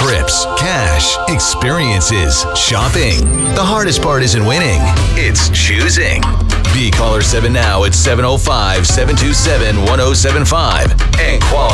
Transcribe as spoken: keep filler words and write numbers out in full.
Trips, cash, experiences, shopping. The hardest part isn't winning, it's choosing. Be caller seven now at seven oh five, seven two seven, one oh seven five and qualify